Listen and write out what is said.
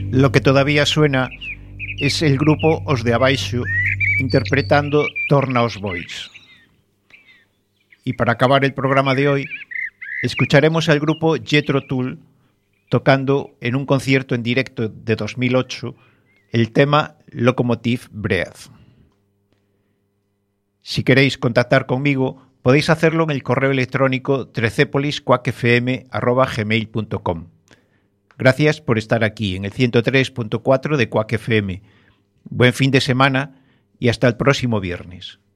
Lo que todavía suena es el grupo Os de Abaixo interpretando Torna os Bois. Y para acabar el programa de hoy, escucharemos al grupo Jethro Tull tocando en un concierto en directo de 2008 el tema Locomotive Breath. Si queréis contactar conmigo, podéis hacerlo en el correo electrónico trecepolis@gmail.com. Gracias por estar aquí en el 103.4 de Quack FM. Buen fin de semana y hasta el próximo viernes.